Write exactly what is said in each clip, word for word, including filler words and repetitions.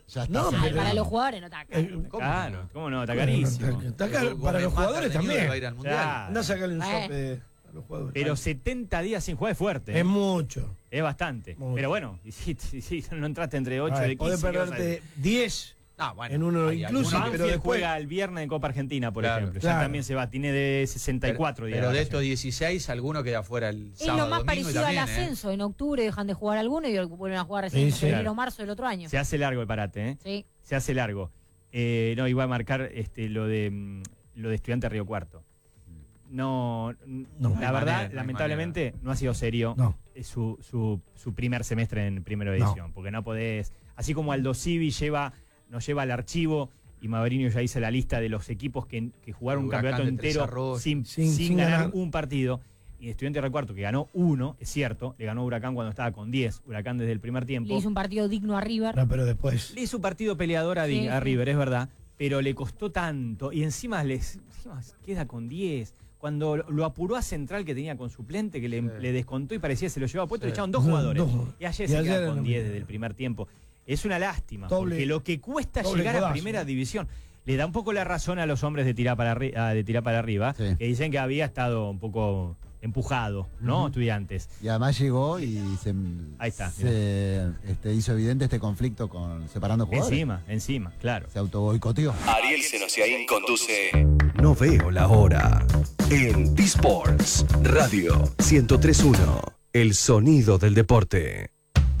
Ya está. No, Ay, pero- para los jugadores no está caro. Eh, ¿Cómo Claro, cómo no, está carísimo. Está caro para los jugadores también. Va a ir al mundial. Claro. Anda a sacarle un Eh. sope a los jugadores. Pero setenta días sin jugar es fuerte. ¿eh? Es mucho. Es bastante. Mucho. Pero bueno, y si, si- si no entraste entre ocho Ay, de podés quince. ¿qué vas a perderte hacer? diez Ah, bueno, en uno hay incluso, algunos- pero Banfield después. juega el viernes en Copa Argentina, por Claro. ejemplo. Ya Claro. también se va, tiene de sesenta y cuatro días. Pero de vacaciones. estos dieciséis, alguno queda fuera el Es sábado, lo más domingo y parecido también, al ¿eh? ascenso. En octubre dejan de jugar algunos y vuelven a jugar recién en Sí, sí. febrero Claro. o marzo del otro año. Se hace largo el parate, ¿eh? Sí. Se hace largo. Eh, no, iba a marcar este, lo de mm, lo de Estudiante Río Cuarto. No, n- No. la No hay verdad, manera, no hay lamentablemente, no ha sido serio No. Es su, su, su primer semestre en primera edición. Porque no podés. Así como Aldo Civi lleva, nos lleva al archivo y Maverino ya hizo la lista de los equipos que, que jugaron un Huracán campeonato de Tres entero Arroyos. sin, Sin- sin sin ganar, ganar. un partido. Y Estudiante Río Cuarto, que ganó uno, es cierto, le ganó a Huracán cuando estaba con diez. Huracán desde el primer tiempo. Le hizo un partido digno a River. No, pero después. Le hizo un partido peleador a, Sí, a sí. River, es verdad, pero le costó tanto. Y encima, les, encima queda con diez. Cuando lo, lo apuró a Central, que tenía con suplente, que le, Sí. le descontó y parecía que se lo llevaba puesto, Sí. le echaron dos No, jugadores. dos. Y ayer Y se ayer queda era con lo diez mismo. desde el primer tiempo. Es una lástima, Doble- porque lo que cuesta doble llegar a codazo. primera división le da un poco la razón a los hombres de tirar para, arri- ah, de tirar para arriba, Sí. que dicen que había estado un poco empujado, ¿no? Estudiantes. Y además llegó y se, Ahí está, se este, hizo evidente este conflicto con separando jugadores. Encima, encima, claro. Se autoboicoteó. Ariel Senosiaín conduce No veo la hora en B-Sports Radio ciento tres punto uno. El sonido del deporte.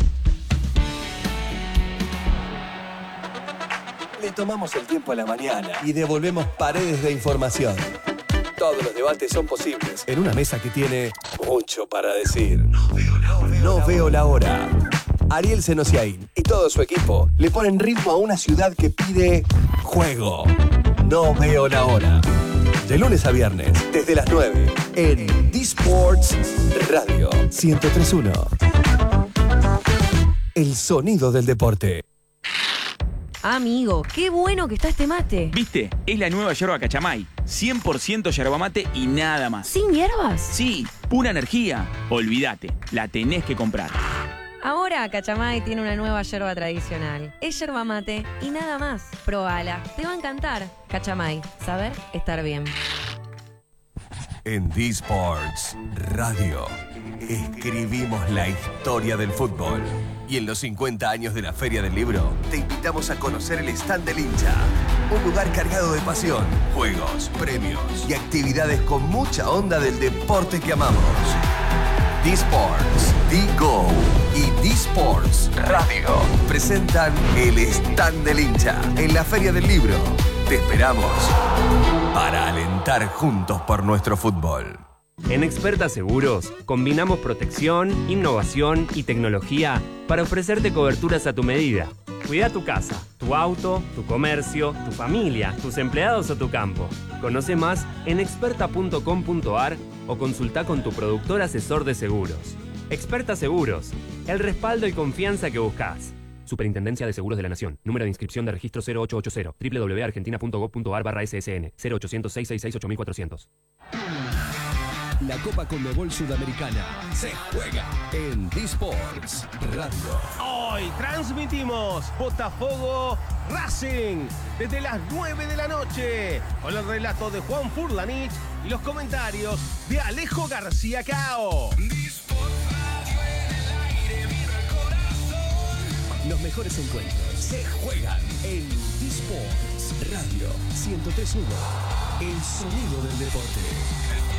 Le tomamos el tiempo a la mañana y devolvemos paredes de información. Todos los debates son posibles en una mesa que tiene mucho para decir. No veo la hora. No veo la hora. Ariel Senosiaín y todo su equipo le ponen ritmo a una ciudad que pide juego. No veo la hora. De lunes a viernes, desde las nueve, en D-Sports Radio ciento tres punto uno. El sonido del deporte. Amigo, qué bueno que está este mate. ¿Viste? Es la nueva yerba Cachamay. cien por ciento yerba mate y nada más. ¿Sin hierbas? Sí, pura energía. Olvídate, la tenés que comprar. Ahora Cachamay tiene una nueva yerba tradicional. Es yerba mate y nada más. Probala, te va a encantar. Cachamay, saber estar bien. En D-Sports Radio escribimos la historia del fútbol. Y en los cincuenta años de la Feria del Libro, te invitamos a conocer el stand del hincha. Un lugar cargado de pasión, juegos, premios y actividades con mucha onda del deporte que amamos. D-Sports, D-Go y D-Sports Radio presentan el stand del hincha en la Feria del Libro. Te esperamos para alentar juntos por nuestro fútbol. En Experta Seguros, combinamos protección, innovación y tecnología para ofrecerte coberturas a tu medida. Cuida tu casa, tu auto, tu comercio, tu familia, tus empleados o tu campo. Conoce más en experta punto com punto ar o consulta con tu productor asesor de seguros. Experta Seguros, el respaldo y confianza que buscas. Superintendencia de Seguros de la Nación. Número de inscripción de registro cero ocho ocho cero. doble u doble u doble u punto argentina punto gob punto ar barra ese ese ene. cero ochocientos, seiscientos sesenta y seis, ocho mil cuatrocientos. La Copa Conmebol Sudamericana se juega en D-Sports Radio. Hoy transmitimos Botafogo Racing desde las nueve de la noche con el relato de Juan Furlanich y los comentarios de Alejo García Cao. Los mejores encuentros se juegan en D-Sports Radio ciento tres punto uno. El sonido del deporte.